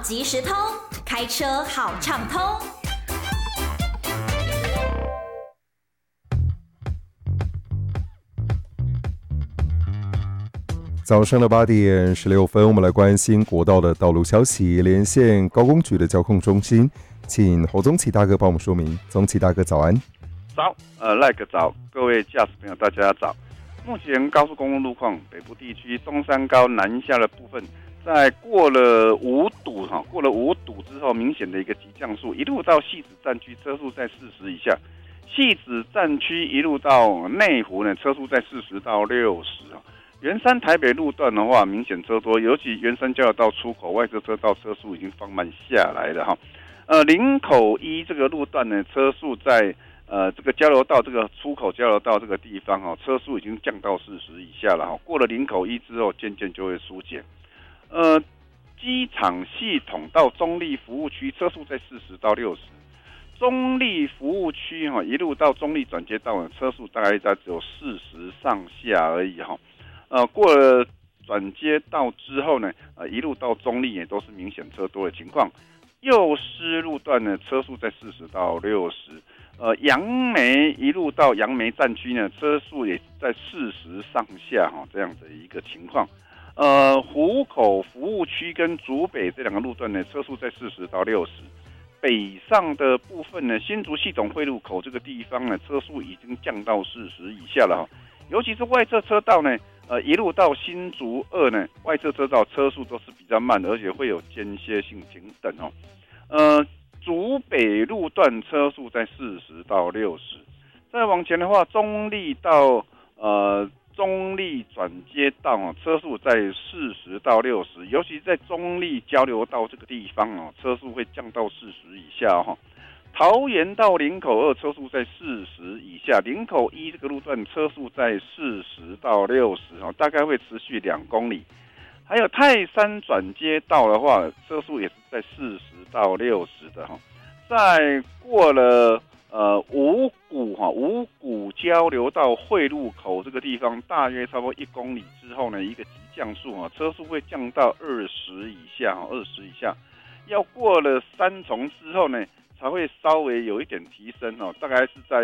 即时通，开车好畅通。 早上的8:16，我们来关心国道的道路消息。连线高工局的交控中心，请侯宗启大哥帮我们说明。宗启大哥早安。 早，赖个早，各位驾驶朋友大家早。目前高速公路路况，北部地区中山高南下的部分，在过了5堵之后，明显的一个急降速，一路到汐止站区车速在40以下，汐止站区一路到内湖呢，车速在40到60。圆山台北路段的话，明显车多，尤其圆山交流道出口外侧车道车速已经放慢下来了哈。林口一这个路段呢，车速在这个交流道这个出口交流道这个地方哈，车速已经降到40以下了哈。过了林口一之后，渐渐就会疏减。机场系统到中立服务区，车速在40到60。中立服务区哈，一路到中立转接道呢，车速大概只有40上下而已哈。过了转接道之后呢，一路到中立也都是明显车多的情况。右师路段呢，车速在40到60。杨梅一路到杨梅站区呢，车速也在40上下哈，这样的一个情况。湖口服务区跟竹北这两个路段呢，车速在40到60。北上的部分呢，新竹系统汇入口这个地方呢，车速已经降到40以下了哈。尤其是外侧车道呢，一路到新竹2呢，外侧车道车速都是比较慢，而且会有间歇性停等哦。竹北路段车速在40到60。再往前的话，中立到中立转接道车速在40到60，尤其在中立交流道这个地方车速会降到40以下哈。桃园到林口2车速在40以下，林口1这个路段车速在40到60大概会持续2公里。还有泰山转接道的话，车速也是在40到60的哈。在过了五股交流道汇入口这个地方，大约差不多1公里之后呢，一个急降速车速会降到20以下，20以下。要过了三重之后呢，才会稍微有一点提升大概是在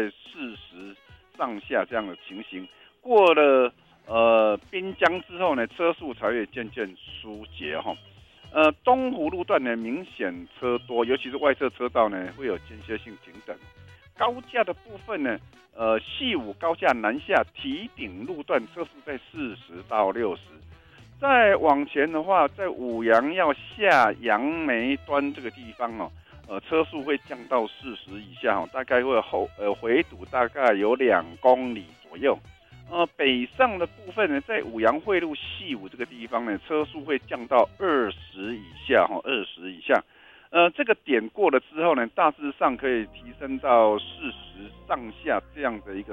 40上下这样的情形。过了滨江之后呢，车速才会渐渐疏解哈。东湖路段呢，明显车多，尤其是外侧车道呢，会有间歇性停等。高架的部分呢，汐五高架南下提顶路段车速在40到60。再往前的话，在五杨要下杨梅端这个地方车速会降到40以下大概会回堵大概有2公里左右。北上的部分呢，在五杨汇入汐五这个地方呢，车速会降到20以下20以下。这个点过了之后呢，大致上可以提升到40上下这样的一个